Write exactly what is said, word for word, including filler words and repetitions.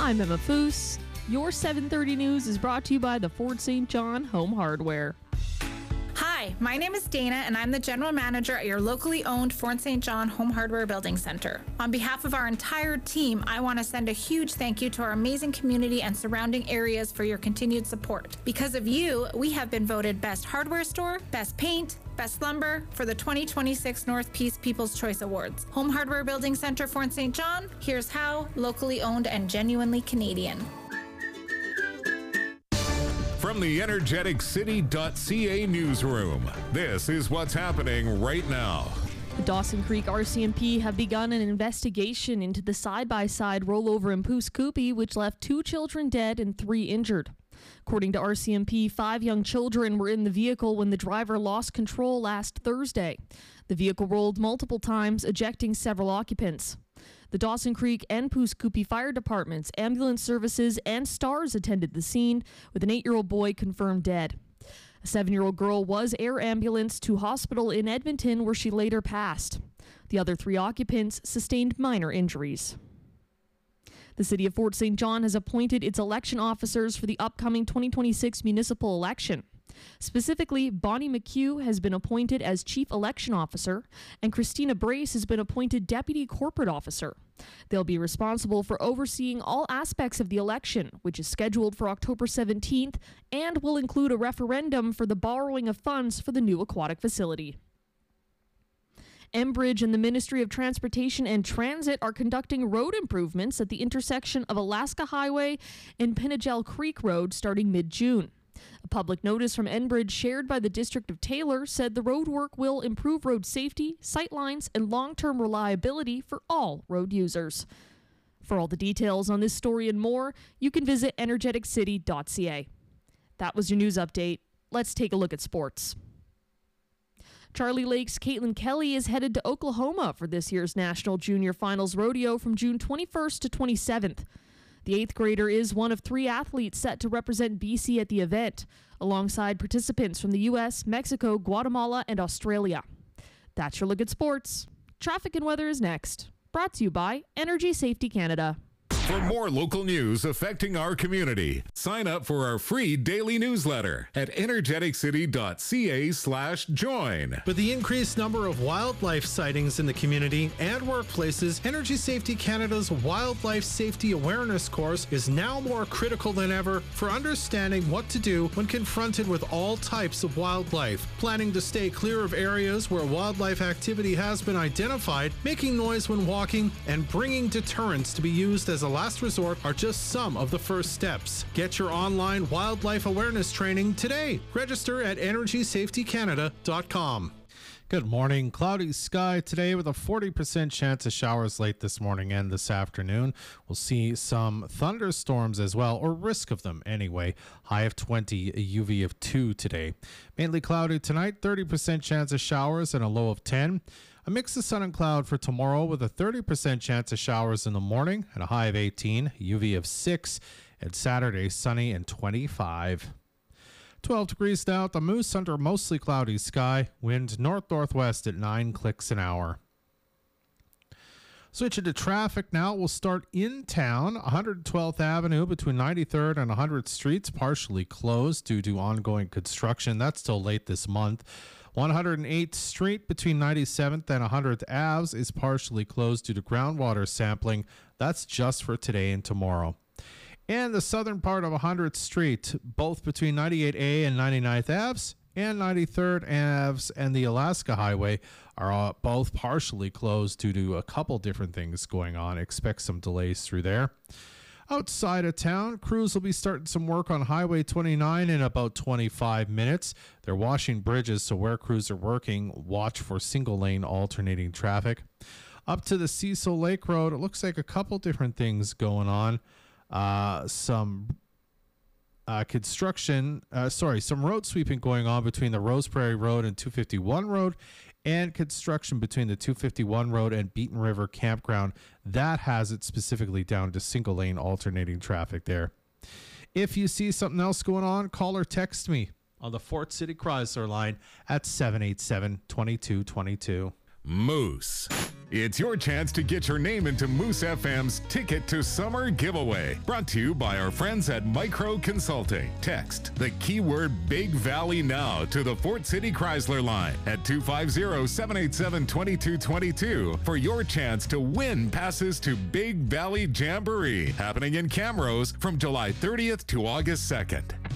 I'm Emma Foose. Your seven thirty news is brought to you by the Fort Saint John Home Hardware. Hi, my name is Dana, and I'm the general manager at your locally owned Fort Saint John Home Hardware Building Center. On behalf of our entire team, I want to send a huge thank you to our amazing community and surrounding areas for your continued support. Because of you, we have been voted Best Hardware Store, Best Paint, Best Lumber for the twenty twenty-six North Peace People's Choice Awards. Home Hardware Building Center, Fort Saint John, here's how, locally owned and genuinely Canadian. From the energetic city dot c a newsroom, this is what's happening right now. The Dawson Creek R C M P have begun an investigation into the side-by-side rollover in Pouce Coupe, which left two children dead and three injured. According to R C M P, five young children were in the vehicle when the driver lost control last Thursday. The vehicle rolled multiple times, ejecting several occupants. The Dawson Creek and Pouce Coupe fire departments, ambulance services, and STARS attended the scene, with an eight-year-old boy confirmed dead. A seven-year-old girl was air ambulanced to hospital in Edmonton, where she later passed. The other three occupants sustained minor injuries. The city of Fort Saint John has appointed its election officers for the upcoming twenty twenty-six municipal election. Specifically, Bonnie McHugh has been appointed as Chief Election Officer, and Christina Brace has been appointed Deputy Corporate Officer. They'll be responsible for overseeing all aspects of the election, which is scheduled for October seventeenth, and will include a referendum for the borrowing of funds for the new aquatic facility. Enbridge and the Ministry of Transportation and Transit are conducting road improvements at the intersection of Alaska Highway and Penagel Creek Road starting mid-June. A public notice from Enbridge shared by the District of Taylor said the road work will improve road safety, sightlines, and long-term reliability for all road users. For all the details on this story and more, you can visit energetic city dot c a. That was your news update. Let's take a look at sports. Charlie Lake's Caitlin Kelly is headed to Oklahoma for this year's National Junior Finals Rodeo from June twenty-first to twenty-seventh. The eighth grader is one of three athletes set to represent B C at the event, alongside participants from the U S, Mexico, Guatemala, and Australia. That's your look at sports. Traffic and weather is next. Brought to you by Energy Safety Canada. For more local news affecting our community, sign up for our free daily newsletter at energetic city dot c a slash join. With the increased number of wildlife sightings in the community and workplaces, Energy Safety Canada's Wildlife Safety Awareness course is now more critical than ever for understanding what to do when confronted with all types of wildlife. Planning to stay clear of areas where wildlife activity has been identified, making noise when walking, and bringing deterrents to be used as a last resort are just some of the first steps. Get your online wildlife awareness training today. Register at energy safety canada dot com. Good morning. Cloudy sky today with a forty percent chance of showers late this morning and this afternoon. We'll see some thunderstorms as well, or risk of them anyway. High of twenty, a U V of two today. Mainly cloudy tonight, thirty percent chance of showers and a low of ten. A mix of sun and cloud for tomorrow with a thirty percent chance of showers in the morning and a high of eighteen, U V of six. And Saturday, sunny and twenty-five. twelve degrees now at the Moose under mostly cloudy sky. Wind north-northwest at nine clicks an hour. Switching to traffic now. We'll start in town. one hundred twelfth Avenue between ninety-third and one hundredth Streets partially closed due to ongoing construction. That's till late this month. one hundred eighth Street between ninety-seventh and one hundredth Avenue is partially closed due to groundwater sampling. That's just for today and tomorrow. And the southern part of one hundredth Street, both between ninety-eighth A and ninety-ninth Avenue and ninety-third Avenue and the Alaska Highway are uh, both partially closed due to a couple different things going on. Expect some delays through there. Outside of town, crews will be starting some work on Highway twenty-nine in about twenty-five minutes. They're washing bridges, so where crews are working, watch for single-lane alternating traffic. Up to the Cecil Lake Road, it looks like a couple different things going on. Uh, some uh, construction, uh, sorry, some road sweeping going on between the Rose Prairie Road and two fifty-one Road, and construction between the two fifty-one Road and Beaton River Campground. That has it specifically down to single lane alternating traffic there. If you see something else going on, call or text me on the Fort City Chrysler line at seven eight seven, two two two two. Moose. It's your chance to get your name into Moose F M's Ticket to Summer giveaway. Brought to you by our friends at Micro Consulting. Text the keyword Big Valley now to the Fort City Chrysler line at two five zero, seven eight seven, two two two two for your chance to win passes to Big Valley Jamboree, happening in Camrose from July thirtieth to August second.